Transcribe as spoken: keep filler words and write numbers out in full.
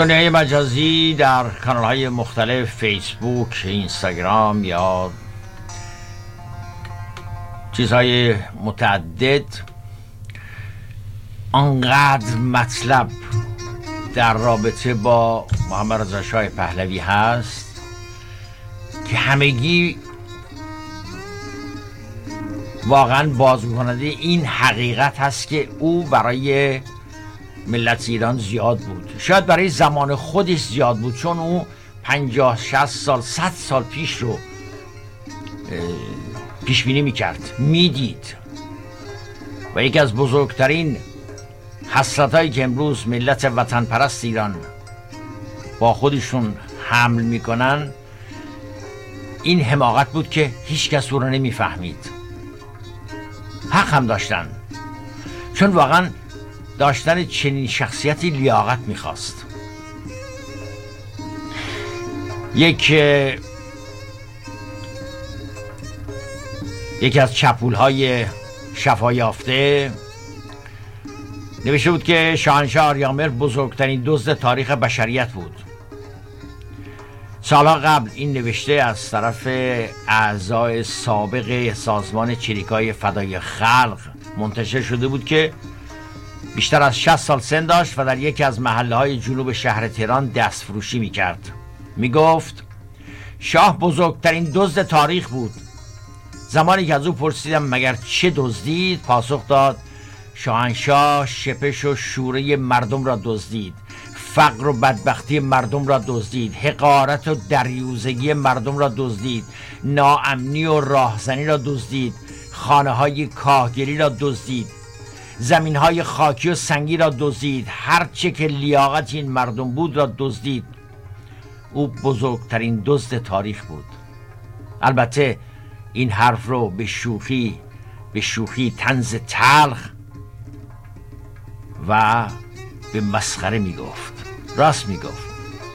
دنیای مجازی در کانال های مختلف، فیسبوک، اینستاگرام یا چیزهای متعدد، آنقدر مطلب در رابطه با محمد رضا شاه پهلوی هست که همگی واقعا بازگوکننده این حقیقت هست که او برای ملت ایران زیاد بود. شاید برای زمان خودش زیاد بود، چون او پنجاه شصت سال صد سال پیش رو پیش بینی میکرد، میدید. و یکی از بزرگترین حسرت هایی که امروز ملت وطن پرست ایران با خودشون حمل میکنن این حماقت بود که هیچ کس او رو نمیفهمید. حق هم داشتن، چون واقعا داشتن چنین شخصیتی لیاقت میخواست. یک یکی از چپول های شفا یافته نوشته بود که شاهنشاه آریامر بزرگترین دزد تاریخ بشریت بود. سالها قبل این نوشته از طرف اعضای سابق سازمان چریکای فدای خلق منتشر شده بود که بیشتر از شصت سال سن داشت و در یکی از محله های جنوب شهر تهران دست فروشی می کرد. می گفت شاه بزرگترین دزد تاریخ بود. زمانی که از او پرسیدم مگر چه دزدید، پاسخ داد شاهنشاه شپش و شوره مردم را دزدید، فقر و بدبختی مردم را دزدید، حقارت و دریوزگی مردم را دزدید، ناامنی و راهزنی را دزدید، خانه های کاهگلی را دزدید، زمین های خاکی و سنگی را دزدید، هر چه که لیاقت این مردم بود را دزدید. او بزرگترین دزد تاریخ بود. البته این حرف رو به شوخی به شوخی طنز تلخ و به مسخره می گفت. راست می گفت.